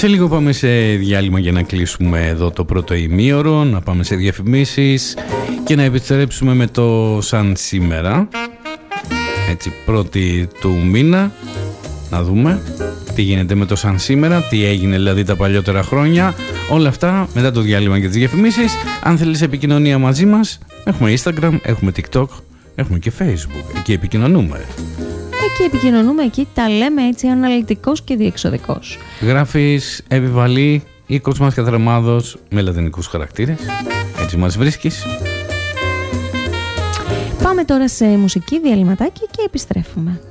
Σε λίγο πάμε σε διάλειμμα για να κλείσουμε εδώ το πρώτο ημίωρο, να πάμε σε διαφημίσεις και να επιστρέψουμε με το σαν σήμερα, έτσι πρώτη του μήνα, να δούμε τι γίνεται με το σαν σήμερα, τι έγινε δηλαδή τα παλιότερα χρόνια, όλα αυτά μετά το διάλειμμα και τις διαφημίσεις. Αν θέλεις επικοινωνία μαζί μας, έχουμε Instagram, έχουμε TikTok, έχουμε και Facebook, εκεί επικοινωνούμε. Εκεί επικοινωνούμε, εκεί τα λέμε έτσι αναλυτικός και διεξοδικός. Γράφεις επιβαλή ή Κοσμάς Κατραμάδος με λατινικούς χαρακτήρες, έτσι μας βρίσκεις. Πάμε τώρα σε μουσική διαλυματάκι και επιστρέφουμε.